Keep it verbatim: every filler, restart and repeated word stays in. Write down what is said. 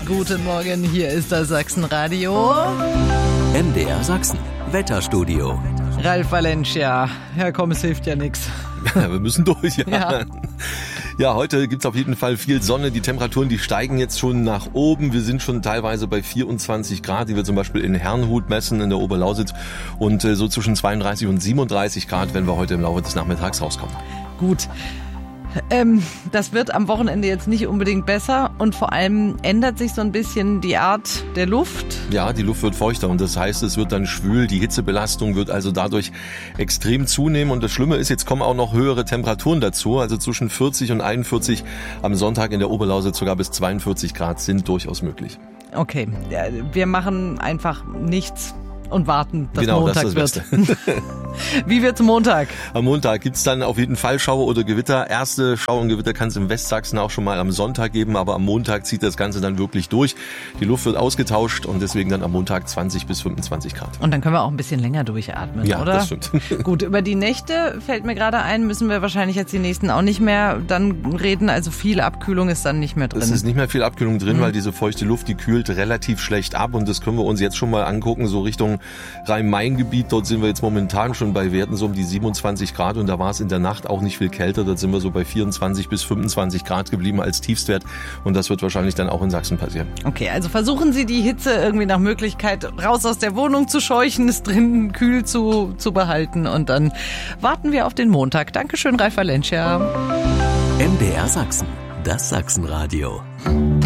Guten Morgen, hier ist das Sachsenradio. M D R Sachsen, Wetterstudio. Ralf Valencia. Ja komm, es hilft ja nichts. Ja, wir müssen durch, ja. Ja. Ja, heute gibt's auf jeden Fall viel Sonne. Die Temperaturen, die steigen jetzt schon nach oben. Wir sind schon teilweise bei vierundzwanzig Grad, die wir zum Beispiel in Herrnhut messen, in der Oberlausitz. Und äh, so zwischen zweiunddreißig und siebenunddreißig Grad, wenn wir heute im Laufe des Nachmittags rauskommen. Gut. Ähm, das wird am Wochenende jetzt nicht unbedingt besser und vor allem ändert sich so ein bisschen die Art der Luft. Ja, die Luft wird feuchter und das heißt, es wird dann schwül. Die Hitzebelastung wird also dadurch extrem zunehmen und das Schlimme ist, jetzt kommen auch noch höhere Temperaturen dazu. Also zwischen vierzig und einundvierzig am Sonntag in der Oberlausitz sogar bis zweiundvierzig Grad sind durchaus möglich. Okay, wir machen einfach nichts und warten, dass genau, Montag das ist das wird. Wie wird's Montag? Am Montag gibt's dann auf jeden Fall Schauer oder Gewitter. Erste Schauer und Gewitter kann es im Westsachsen auch schon mal am Sonntag geben, aber am Montag zieht das Ganze dann wirklich durch. Die Luft wird ausgetauscht und deswegen dann am Montag zwanzig bis fünfundzwanzig Grad. Und dann können wir auch ein bisschen länger durchatmen, ja, oder? Ja, das stimmt. Gut, über die Nächte fällt mir gerade ein, müssen wir wahrscheinlich jetzt die nächsten auch nicht mehr dann reden. Also viel Abkühlung ist dann nicht mehr drin. Es ist nicht mehr viel Abkühlung drin, mhm. weil diese feuchte Luft, die kühlt relativ schlecht ab und das können wir uns jetzt schon mal angucken, so Richtung Rhein-Main-Gebiet. Dort sind wir jetzt momentan schon bei Werten so um die siebenundzwanzig Grad und da war es in der Nacht auch nicht viel kälter. Dort sind wir so bei vierundzwanzig bis fünfundzwanzig Grad geblieben als Tiefstwert und das wird wahrscheinlich dann auch in Sachsen passieren. Okay, also versuchen Sie die Hitze irgendwie nach Möglichkeit raus aus der Wohnung zu scheuchen, es drinnen kühl zu, zu behalten und dann warten wir auf den Montag. Dankeschön, Ralf Valencia. M D R Sachsen, das Sachsenradio.